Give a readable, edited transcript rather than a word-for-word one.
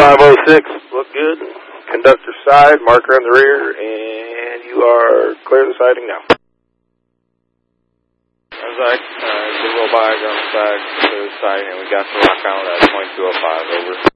506, look good. Conductor side, marker on the rear, and you are clear of the siding now. Zach, good little bag on the side, clear the siding, and we got the rock out at .205, over.